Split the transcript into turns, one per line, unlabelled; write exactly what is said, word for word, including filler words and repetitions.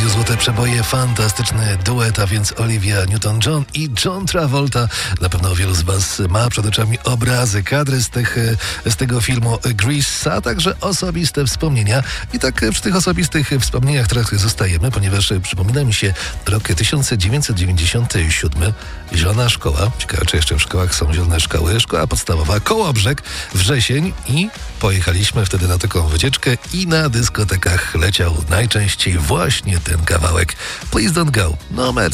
złote przeboje, fantastyczny duet, a więc Olivia Newton-John i John Travolta. Na pewno wielu z was ma przed oczami obrazy, kadry z, tych, z tego filmu Grease, a także osobiste wspomnienia. I tak przy tych osobistych wspomnieniach trochę zostajemy, ponieważ przypomina mi się rok tysiąc dziewięćset dziewięćdziesiąty siódmy. Zielona szkoła. Ciekawe, czy jeszcze w szkołach są zielone szkoły. Szkoła podstawowa, Kołobrzeg, wrzesień i pojechaliśmy wtedy na taką wycieczkę i na dyskotekach leciał najczęściej właśnie ten kawałek Please Don't Go. Numer